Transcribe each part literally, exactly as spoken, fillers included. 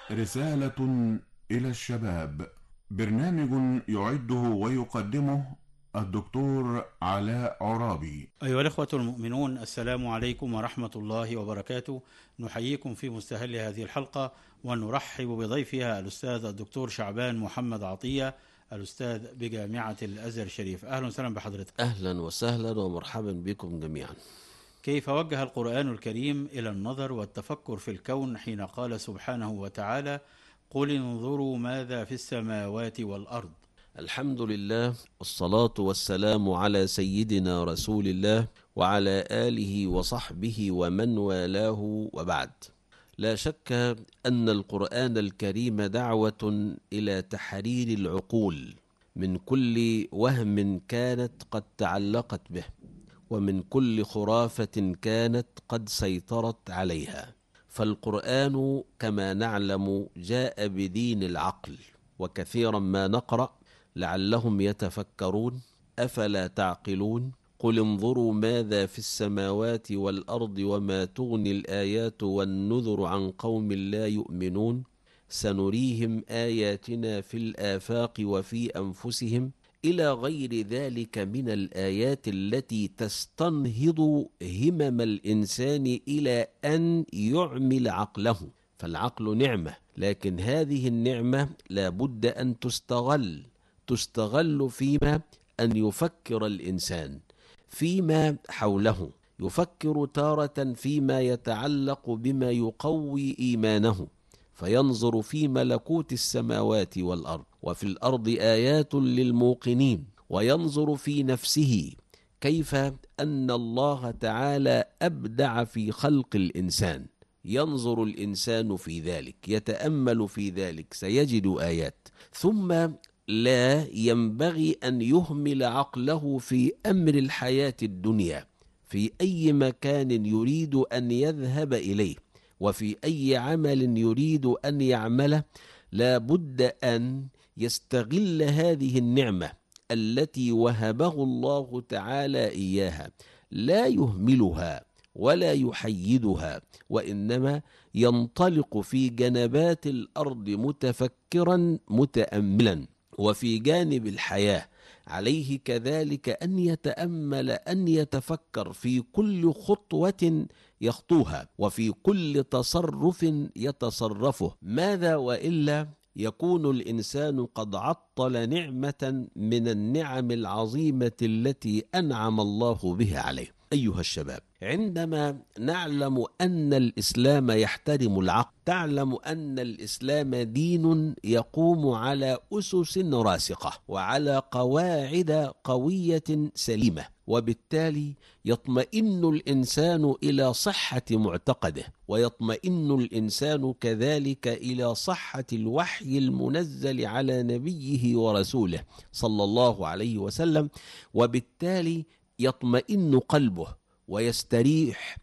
رسالة إلى الشباب. برنامج يعده ويقدمه الدكتور علاء عرابي. أيها الإخوة المؤمنون، السلام عليكم ورحمة الله وبركاته. نحييكم في مستهل هذه الحلقة ونرحب بضيفها الأستاذ الدكتور شعبان محمد عطية، الأستاذ بجامعة الأزهر الشريف. أهلا وسهلا بحضرتك. أهلا وسهلا ومرحبا بكم جميعا. كيف وجه القرآن الكريم إلى النظر والتفكر في الكون حين قال سبحانه وتعالى: قل انظروا ماذا في السماوات والأرض؟ الحمد لله، والصلاة والسلام على سيدنا رسول الله وعلى آله وصحبه ومن والاه، وبعد. لا شك أن القرآن الكريم دعوة إلى تحرير العقول من كل وهم كانت قد تعلقت به، ومن كل خرافة كانت قد سيطرت عليها. فالقرآن كما نعلم جاء بدين العقل، وكثيرا ما نقرأ لعلهم يتفكرون أفلا تعقلون، قل انظروا ماذا في السماوات والأرض وما تغني الآيات والنذر عن قوم لا يؤمنون، سنريهم آياتنا في الآفاق وفي أنفسهم، إلى غير ذلك من الآيات التي تستنهض همم الإنسان إلى أن يعمل عقله. فالعقل نعمة، لكن هذه النعمة لا بد أن تستغل تستغل فيما أن يفكر الإنسان فيما حوله، يفكر تارة فيما يتعلق بما يقوي إيمانه، فينظر في ملكوت السماوات والأرض وفي الأرض آيات للموقنين، وينظر في نفسه كيف أن الله تعالى أبدع في خلق الإنسان. ينظر الإنسان في ذلك، يتأمل في ذلك، سيجد آيات. ثم لا ينبغي أن يهمل عقله في أمر الحياة الدنيا، في أي مكان يريد أن يذهب إليه وفي أي عمل يريد أن يعمله، لا بد أن يستغل هذه النعمة التي وهبه الله تعالى إياها، لا يهملها ولا يحيدها، وإنما ينطلق في جنبات الأرض متفكرا متأملا. وفي جانب الحياة عليه كذلك أن يتأمل، أن يتفكر في كل خطوة يخطوها وفي كل تصرف يتصرفه. ماذا وإلا يكون الإنسان قد عطل نعمة من النعم العظيمة التي أنعم الله بها عليه. أيها الشباب، عندما نعلم أن الإسلام يحترم العقل، تعلم أن الإسلام دين يقوم على أسس راسخة وعلى قواعد قوية سليمة، وبالتالي يطمئن الإنسان إلى صحة معتقده، ويطمئن الإنسان كذلك إلى صحة الوحي المنزل على نبيه ورسوله صلى الله عليه وسلم، وبالتالي يطمئن قلبه ويستريح،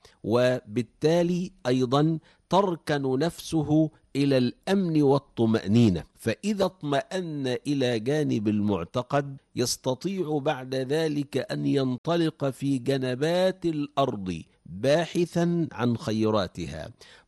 وبالتالي أيضا تركن نفسه إلى الأمن والطمأنينة. فإذا اطمأن إلى جانب المعتقد يستطيع بعد ذلك أن ينطلق في جنبات الأرض باحثا عن خيراتها،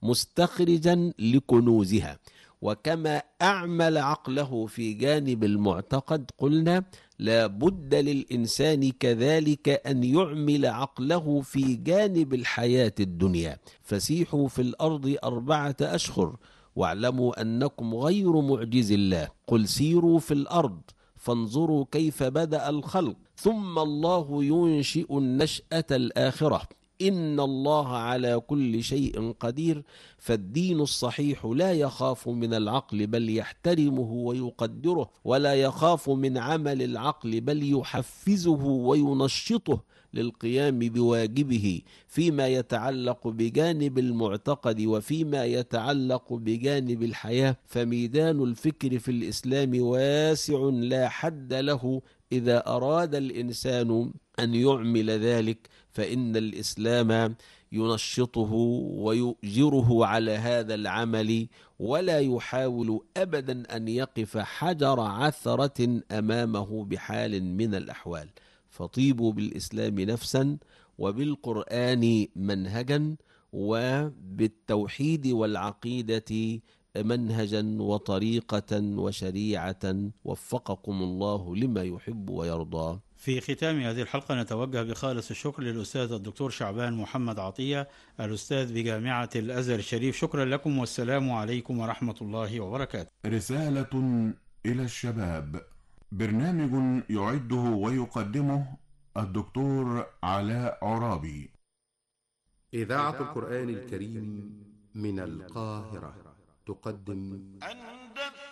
مستخرجا لكنوزها. وكما أعمل عقله في جانب المعتقد، قلنا لا بد للإنسان كذلك أن يعمل عقله في جانب الحياة الدنيا. فسيحوا في الأرض أربعة أشهر واعلموا أنكم غير معجز الله، قل سيروا في الأرض فانظروا كيف بدأ الخلق ثم الله ينشئ النشأة الآخرة إن الله على كل شيء قدير. فالدين الصحيح لا يخاف من العقل بل يحترمه ويقدره، ولا يخاف من عمل العقل بل يحفزه وينشطه للقيام بواجبه فيما يتعلق بجانب المعتقد وفيما يتعلق بجانب الحياة. فميدان الفكر في الإسلام واسع لا حد له إذا أراد الإنسان أن يعمل ذلك، فإن الإسلام ينشطه ويؤجره على هذا العمل، ولا يحاول أبدا أن يقف حجر عثرة أمامه بحال من الأحوال. فطيبوا بالإسلام نفسا، وبالقرآن منهجا، وبالتوحيد والعقيدة منهجا وطريقة وشريعة وفقكم الله لما يحب ويرضى. في ختام هذه الحلقة نتوجه بخالص الشكر للأستاذ الدكتور شعبان محمد عطية، الأستاذ بجامعة الأزهر الشريف. شكرا لكم والسلام عليكم ورحمة الله وبركاته. رسالة إلى الشباب، برنامج يعده ويقدمه الدكتور علاء عرابي. إذاعة القرآن الكريم من القاهرة تقدم